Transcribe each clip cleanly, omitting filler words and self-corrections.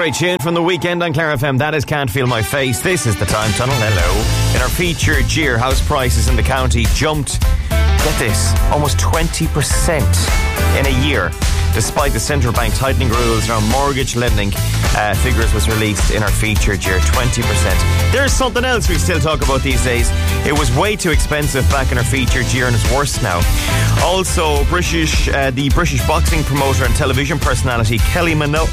great tune from The Weekend on Clare FM. That is Can't Feel My Face. This is the Time Tunnel. Hello. In our featured year, house prices in the county jumped, get this, almost 20% in a year. Despite the central bank tightening rules around mortgage lending, figures was released in our featured year, 20%. There's something else we still talk about these days. It was way too expensive back in our featured year and it's worse now. Also, the British boxing promoter and television personality Kelly Maloney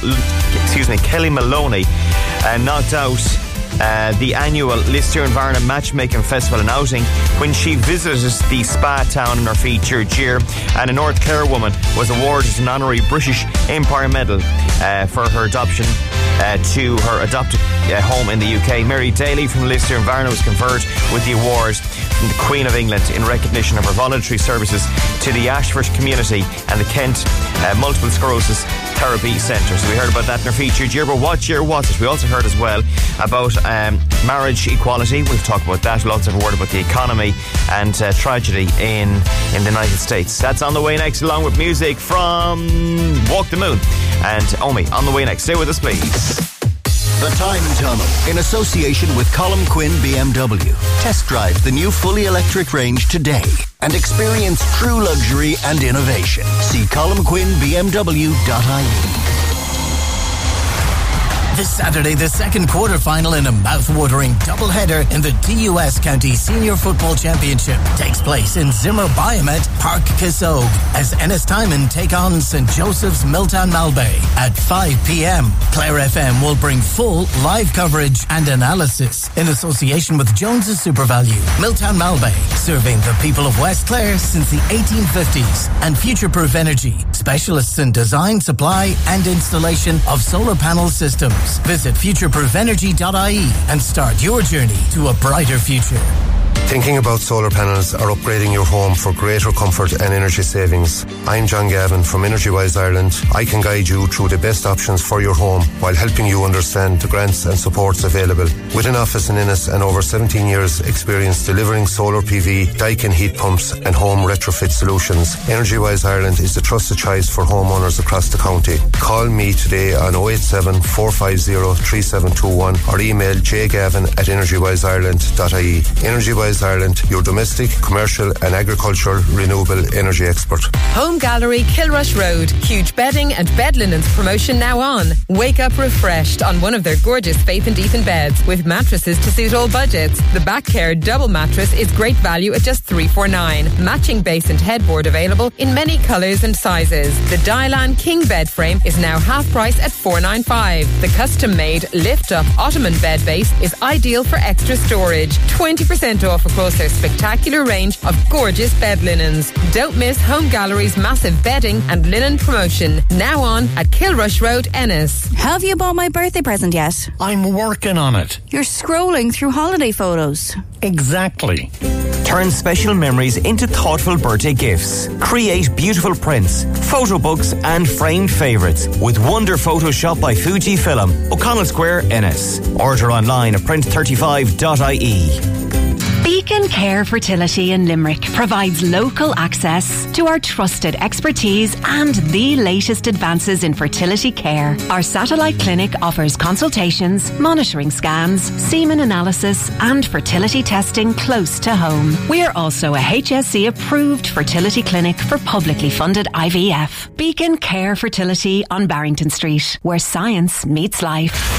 knocked out the annual Lisdoonvarna Matchmaking Festival and outing when she visited the spa town in her featured year, and a North Clare woman was awarded an honorary British Empire Medal for her adoption to her adopted home in the UK. Mary Daly from Lisdoonvarna was conferred with the award from the Queen of England in recognition of her voluntary services to the Ashford community and the Kent Multiple Sclerosis Therapy Centre. So we heard about that in our featured year, but what year was it? We also heard as well about marriage equality. We'll talk about that. We'll also have a word about the economy and tragedy in the United States. That's on the way next, along with music from Walk the Moon and Omi on the way next. Stay with us, please. The Time Tunnel, in association with Colm Quinn BMW. Test drive the new fully electric range today and experience true luxury and innovation. See colmquinnbmw.ie. This Saturday, the second quarter-final in a mouth-watering doubleheader in the DUS County Senior Football Championship takes place in Zimmer Biomet, Park Kissogue, as Ennistimon take on St. Joseph's Miltown Malbay at 5 p.m. Clare FM will bring full live coverage and analysis in association with Jones's SuperValue. Miltown Malbay, serving the people of West Clare since the 1850s, and Future-Proof Energy, specialists in design, supply and installation of solar panel systems. Visit futureproofenergy.ie and start your journey to a brighter future. Thinking about solar panels or upgrading your home for greater comfort and energy savings? I'm John Gavin from EnergyWise Ireland. I can guide you through the best options for your home while helping you understand the grants and supports available. With an office in Ennis and over 17 years experience delivering solar PV, Daikin heat pumps and home retrofit solutions, EnergyWise Ireland is the trusted choice for homeowners across the county. Call me today on 087 450 3721 or email jgavin@energywiseireland.ie. EnergyWise Ireland, your domestic, commercial and agricultural renewable energy expert. Home Gallery, Kilrush Road. Huge bedding and bed linens promotion now on. Wake up refreshed on one of their gorgeous Faith and Ethan beds with mattresses to suit all budgets. The Back Care double mattress is great value at just $349. Matching base and headboard available in many colours and sizes. The Dylan King bed frame is now half price at $495. The custom-made lift-up Ottoman bed base is ideal for extra storage. 20% off across their spectacular range of gorgeous bed linens. Don't miss Home Gallery's massive bedding and linen promotion. Now on at Kilrush Road, Ennis. Have you bought my birthday present yet? I'm working on it. You're scrolling through holiday photos. Exactly. Turn special memories into thoughtful birthday gifts. Create beautiful prints, photo books and framed favourites with Wonder Photoshop by Fujifilm, O'Connell Square, Ennis. Order online at print35.ie. Beacon Care Fertility in Limerick provides local access to our trusted expertise and the latest advances in fertility care. Our satellite clinic offers consultations, monitoring scans, semen analysis and fertility testing close to home. We are also a HSE approved fertility clinic for publicly funded IVF. Beacon Care Fertility on Barrington Street, where science meets life.